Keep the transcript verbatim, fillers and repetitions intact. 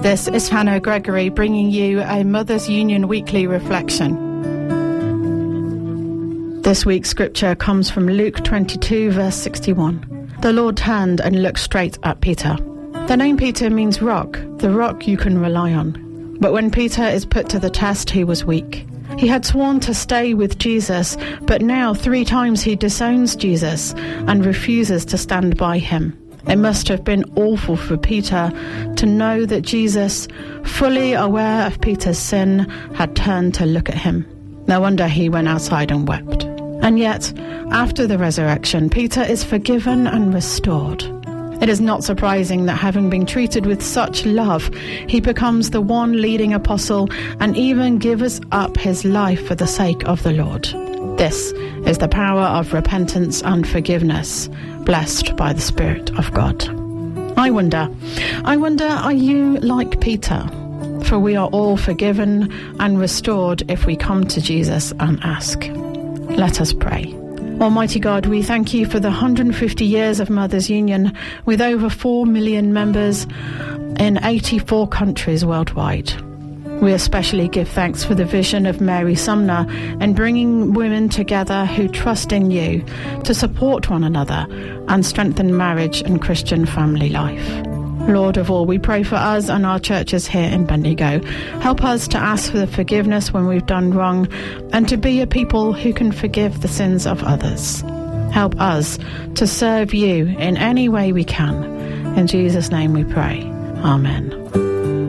This is Hannah Gregory bringing you a Mothers Union Weekly Reflection. This week's scripture comes from Luke twenty-two, verse sixty-one. The Lord turned and looked straight at Peter. The name Peter means rock, the rock you can rely on. But when Peter is put to the test, he was weak. He had sworn to stay with Jesus, but now three times he disowns Jesus and refuses to stand by him. It must have been awful for Peter to know that Jesus, fully aware of Peter's sin, had turned to look at him. No wonder he went outside and wept. And yet, after the resurrection, Peter is forgiven and restored. It is not surprising that having been treated with such love, he becomes the one leading apostle and even gives up his life for the sake of the Lord. This is the power of repentance and forgiveness, blessed by the Spirit of God. I wonder, I wonder, are you like Peter? For we are all forgiven and restored if we come to Jesus and ask. Let us pray. Almighty God, we thank you for the one hundred fifty years of Mothers Union with over four million members in eighty-four countries worldwide. We especially give thanks for the vision of Mary Sumner and bringing women together who trust in you to support one another and strengthen marriage and Christian family life. Lord of all, we pray for us and our churches here in Bendigo. Help us to ask for the forgiveness when we've done wrong and to be a people who can forgive the sins of others. Help us to serve you in any way we can. In Jesus' name we pray. Amen.